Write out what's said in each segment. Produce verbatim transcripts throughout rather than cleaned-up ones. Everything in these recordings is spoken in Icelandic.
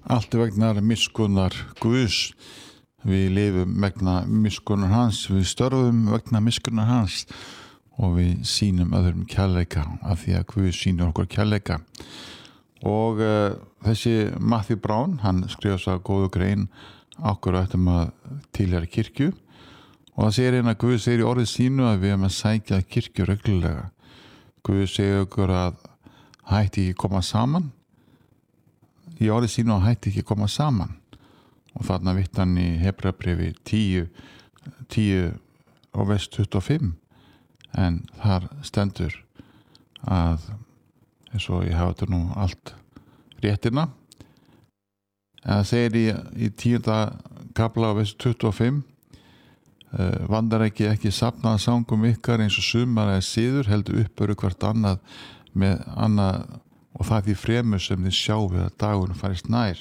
Allt vegna miskunnar Guðs. Við lifum vegna miskunnar hans, við störfum vegna miskunnar hans og við sýnum öðrum kærleika af því að Guð sýnir okkur kærleika. Og uh, þessi Matthew Brown, hann skrifa svo góðu grein okkur ættum að tilheyra kirkju og það segir einn að Guð segir í orðið sínu að við erum að sækja kirkju reglulega. Guð segir okkur að hætti ekki koma saman, í orðið sínu að hætti ekki koma saman. Og þarna vitt hann í Hebreabréfi tíu, tíu og vers tuttugu og fimm, en þar stendur að, eins og ég hafa þetta nú allt réttina, en það segir í, í tíunda kafla á vers tuttugu og fimm, uh, vandar ekki ekki safnað sangum ykkar eins og sumar eða síður, heldur uppöru hvert annað með annað og það því fremur sem þið sjá við að dagurinn farist nær.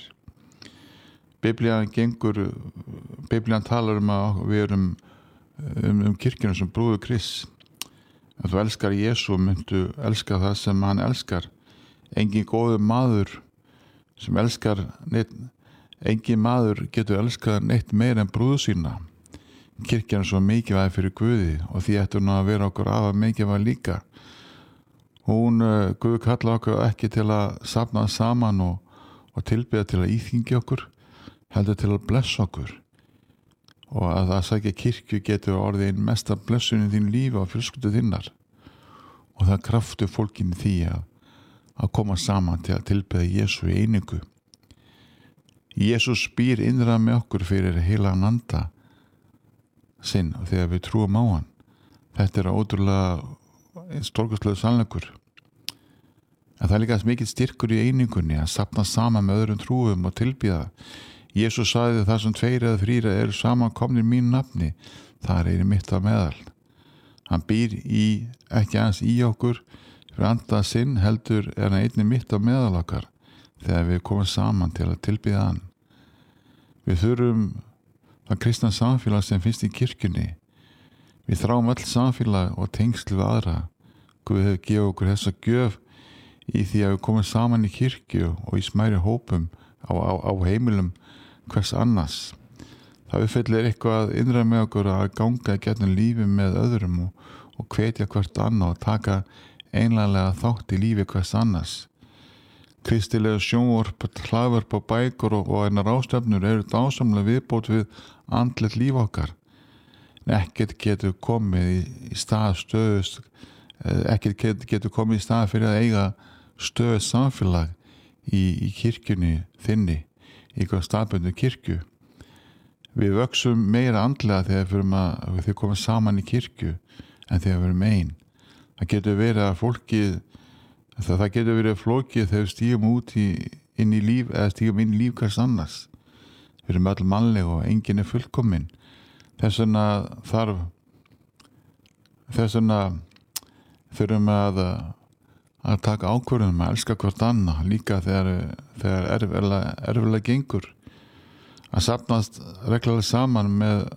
Biblían gengur, Biblían talar um að við erum um, um kirkjuna sem brúður Krists. Ef þú elskar Jesú, myndu elska það sem hann elskar. Engin góður maður sem elskar neitt, engin maður getur elskað neitt meir en brúður sína. Kirkjan er svo mikilvæg fyrir Guði og því ættu nú að vera okkur afar mikilvæg líka. Hún, Guð kallar okkur ekki til að safna saman og, og tilbiðja til að íþyngja okkur, heldur til að blessa okkur. Og að það sækja kirkju getur orðið einn mesta blessunin þín lífi og fjölskyldu þinnar. Og það kraftur fólkin í því að, að koma saman til að tilbiðja Jesú í einingu. Jesús býr innra með okkur fyrir heilagan anda sinn og þegar við trúum á hann. Þetta er ótrúlega stórkostlegur sannleikur. En það er líka mikið styrkur í einingunni að safna saman með öðrum trúum og tilbiðja. Jesús sagði það sem tveir eða þrír eru saman komnir mínu nafni, þar er mitt á meðal. Hann býr í, ekki aðeins í okkur, fyrir anda sinn heldur er hann einnig mitt á meðal okkar, þegar við komum saman til að tilbiðja hann. Við þurfum það kristna samfélag sem finnst í kirkjunni. Við þráum öll samfélag og tengsl við aðra. Guð hefur gefið okkur þessa gjöf í því að við komum saman í kirkju og í smæri hópum á, á, á heimilum hvers annars. Það uppfyllir eitthvað innra með okkur að ganga í gegnum lífi með öðrum og, og hvetja hvert annað og taka einlega þátt í lífi hvers annars. Kristilega sjónvarp, hlaðvarp og bækur og, og einar ráðstefnur eru dásamlega viðbót við andlegt líf okkar. Ekkert getur komið í, í stað stöðust, ekkert getur, getur komið í stað fyrir að eiga stöðust samfélag í, í kirkjunni þinni. Í hvað staðbundu kirkju. Við vöxum meira andlega þegar við, að, við komum saman í kirkju en þegar við erum ein. Það getur verið að fólkið, það, það getur verið flókið þegar við stígum út í, inn í líf eða stígum inn í líf hvers annars. Við erum öll mannleg og enginn er fullkominn. Þess vegna þarf, þess vegna þurfum að að taka ákvörðum að elska hvort annað líka þegar, þegar erfilega, erfilega gengur að safnast reglulega saman með